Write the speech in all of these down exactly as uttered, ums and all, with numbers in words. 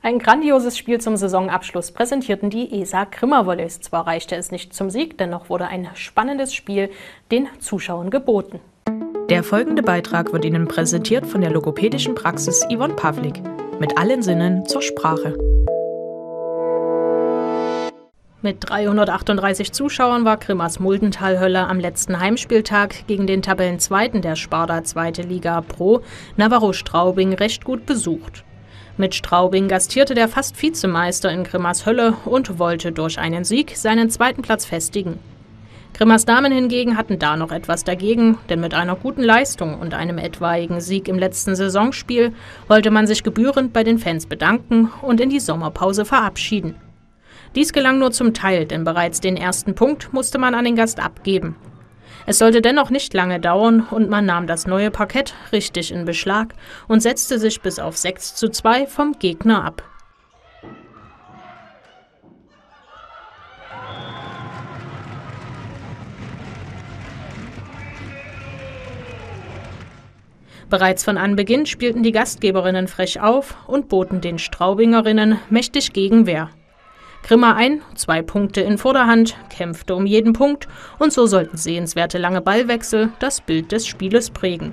Ein grandioses Spiel zum Saisonabschluss präsentierten die E S A Grimma Volleys. Zwar reichte es nicht zum Sieg, dennoch wurde ein spannendes Spiel den Zuschauern geboten. Der folgende Beitrag wird Ihnen präsentiert von der logopädischen Praxis Yvonne Pavlik. Mit allen Sinnen zur Sprache. Mit dreihundertachtunddreißig Zuschauern war Grimmas Muldental-Hölle am letzten Heimspieltag gegen den Tabellenzweiten der Sparta zweite Liga Pro, Navarro Straubing, recht gut besucht. Mit Straubing gastierte der fast Vizemeister in Grimmas Hölle und wollte durch einen Sieg seinen zweiten Platz festigen. Grimmas Damen hingegen hatten da noch etwas dagegen, denn mit einer guten Leistung und einem etwaigen Sieg im letzten Saisonspiel wollte man sich gebührend bei den Fans bedanken und in die Sommerpause verabschieden. Dies gelang nur zum Teil, denn bereits den ersten Punkt musste man an den Gast abgeben. Es sollte dennoch nicht lange dauern und man nahm das neue Parkett richtig in Beschlag und setzte sich bis auf sechs zu zwei vom Gegner ab. Bereits von Anbeginn spielten die Gastgeberinnen frech auf und boten den Straubingerinnen mächtig Gegenwehr. Grimma ein, zwei Punkte in Vorderhand, kämpfte um jeden Punkt und so sollten sehenswerte lange Ballwechsel das Bild des Spieles prägen.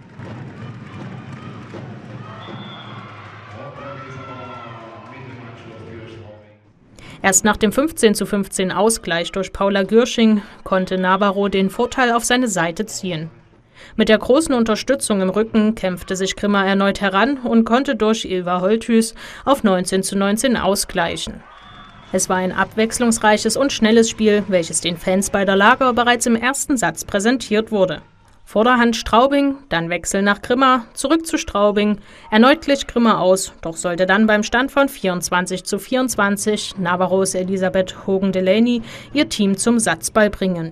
Erst nach dem fünfzehn zu fünfzehn Ausgleich durch Paula Gürsching konnte Navarro den Vorteil auf seine Seite ziehen. Mit der großen Unterstützung im Rücken kämpfte sich Grimma erneut heran und konnte durch Ilva Holthus auf neunzehn zu neunzehn ausgleichen. Es war ein abwechslungsreiches und schnelles Spiel, welches den Fans beider Lager bereits im ersten Satz präsentiert wurde. Vorderhand Straubing, dann Wechsel nach Grimma, zurück zu Straubing, erneut glich Grimma aus, doch sollte dann beim Stand von vierundzwanzig zu vierundzwanzig Navarros Elisabeth Hogan-Delaney ihr Team zum Satzball bringen.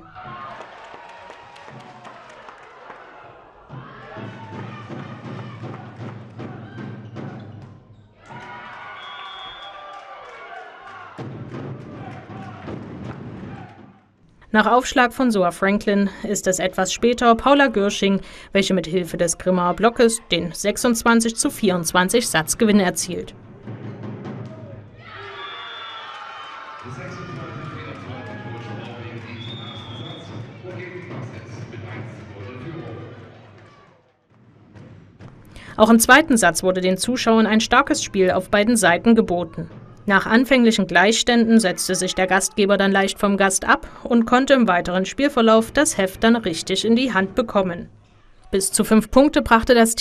Nach Aufschlag von Soa Franklin ist es etwas später Paula Gürsching, welche mit Hilfe des Grimmaer Blockes den sechsundzwanzig zu vierundzwanzig Satzgewinn erzielt. Auch im zweiten Satz wurde den Zuschauern ein starkes Spiel auf beiden Seiten geboten. Nach anfänglichen Gleichständen setzte sich der Gastgeber dann leicht vom Gast ab und konnte im weiteren Spielverlauf das Heft dann richtig in die Hand bekommen. Bis zu fünf Punkte brachte das